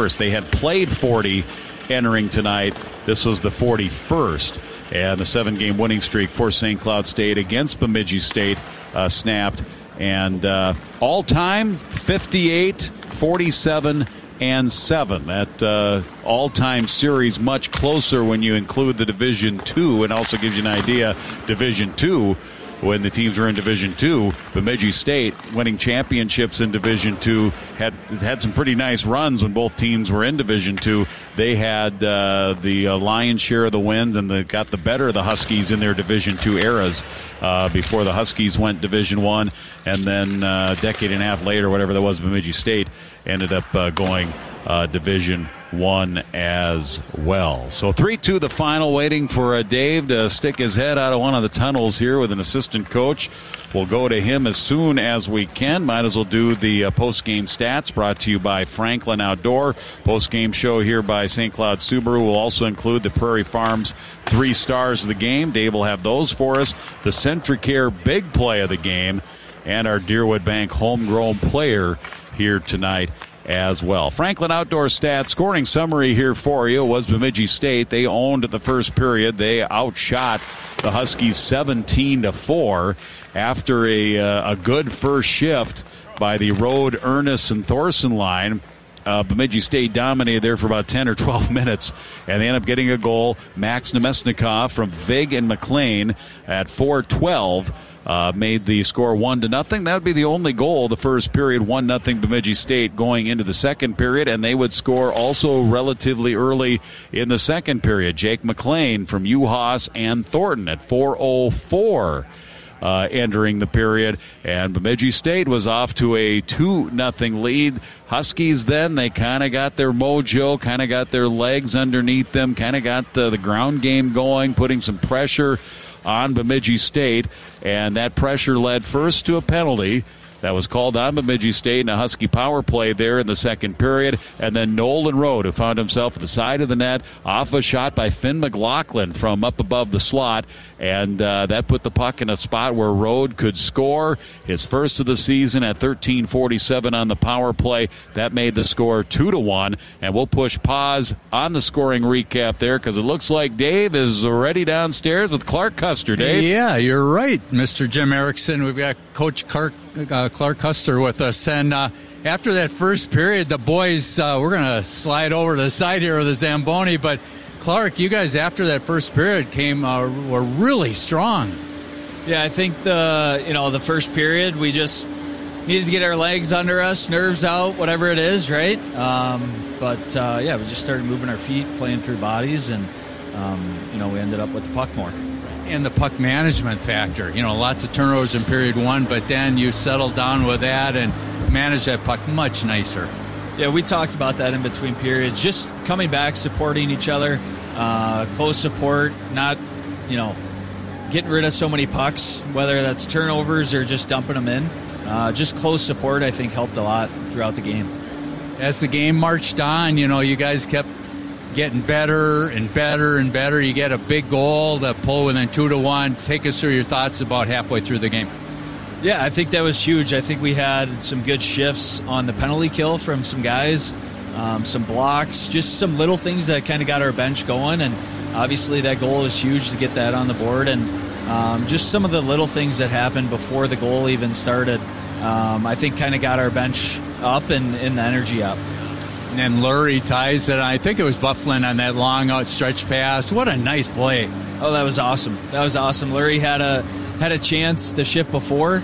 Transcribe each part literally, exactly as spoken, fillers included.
forty-first. They had played forty entering tonight. This was the forty-first. And the seven-game winning streak for Saint Cloud State against Bemidji State uh, snapped. And uh, all-time, fifty-eight, forty-seven, and seven. That uh, all-time series much closer when you include the Division Two, and also gives you an idea, Division Two, when the teams were in Division Two, Bemidji State winning championships in Division Two had had some pretty nice runs when both teams were in Division Two. They had uh, the uh, lion's share of the wins and the, got the better of the Huskies in their Division Two eras uh, before the Huskies went Division One, and then uh, a decade and a half later, whatever that was, Bemidji State ended up uh, going uh, Division One as well. So three two the final, waiting for uh, Dave to stick his head out of one of the tunnels here with an assistant coach. We'll go to him as soon as we can. Might as well do the uh, post-game stats brought to you by Franklin Outdoor. Post-game show here by Saint Cloud Subaru will also include the Prairie Farms three stars of the game. Dave will have those for us. The Centricare big play of the game and our Deerwood Bank homegrown player here tonight as well. Franklin Outdoor Stats scoring summary here for you was Bemidji State. They owned the first period. They outshot the Huskies seventeen to four after a uh, a good first shift by the Road, Ernest, and Thorson line. Uh, Bemidji State dominated there for about ten or twelve minutes, and they end up getting a goal. Max Nemesnikov from Vig and McLean at four twelve. Uh, made the score one to nothing. That would be the only goal the first period, one nothing Bemidji State going into the second period, and they would score also relatively early in the second period. Jake McLean from UHaas and Thornton at four oh four. Uh, entering the period, and Bemidji State was off to a two nothing lead. Huskies then, they kind of got their mojo, kind of got their legs underneath them, kind of got uh, the ground game going, putting some pressure on Bemidji State, and that pressure led first to a penalty that was called on Bemidji State and a Husky power play there in the second period. And then Nolan Road, who found himself at the side of the net off a shot by Finn McLaughlin from up above the slot. And uh, that put the puck in a spot where Road could score his first of the season at thirteen forty-seven on the power play. That made the score two to one. And we'll push pause on the scoring recap there because it looks like Dave is already downstairs with Clark Custer. Dave? Yeah, you're right, Mister Jim Erickson. We've got Coach Clark, uh, Clark Custer with us. And uh, after that first period, the boys, uh, we're going to slide over to the side here of the Zamboni. But, Clark, you guys, after that first period, came uh, were really strong. Yeah, I think the you know the first period, we just needed to get our legs under us, nerves out, whatever it is, right? Um, but, uh, yeah, we just started moving our feet, playing through bodies, and, um, you know, we ended up with the puck more. And the puck management factor. You know, lots of turnovers in period one, but then you settled down with that and managed that puck much nicer. Yeah, we talked about that in between periods. Just coming back, supporting each other, uh, close support, not, you know, getting rid of so many pucks, whether that's turnovers or just dumping them in. Uh, just close support, I think, helped a lot throughout the game. As the game marched on, you know, you guys kept getting better and better and better. You get a big goal to pull within two to one. Take us through your thoughts about halfway through the game. Yeah, I think that was huge. I think we had some good shifts on the penalty kill from some guys, um, some blocks, just some little things that kind of got our bench going. And obviously that goal is huge to get that on the board. And um, just some of the little things that happened before the goal even started, um, I think kind of got our bench up and, and the energy up. And then Lurie ties it. I think it was Bufflin on that long outstretched pass. What a nice play. Oh, that was awesome. That was awesome. Lurie had a had a chance the shift before.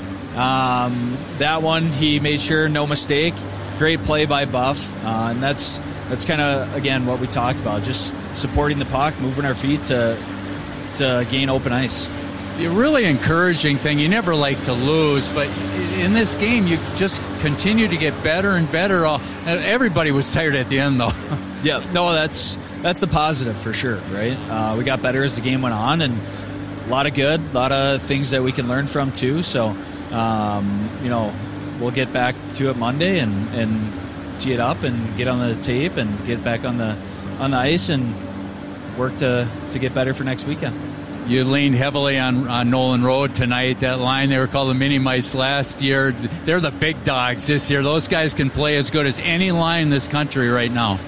Um, that one, he made sure, no mistake. Great play by Buff. Uh, and that's, that's kind of, again, what we talked about. Just supporting the puck, moving our feet to to gain open ice. The really encouraging thing, you never like to lose, but in this game, you just continue to get better and better. Everybody was tired at the end, though. Yeah, no, that's that's the positive for sure, right? Uh, we got better as the game went on, and a lot of good, a lot of things that we can learn from, too. So, um, you know, we'll get back to it Monday and, and tee it up and get on the tape and get back on the on the ice and work to, to get better for next weekend. You leaned heavily on, on Nolan Road tonight. That line, they were called the Mini Mites last year. They're the big dogs this year. Those guys can play as good as any line in this country right now.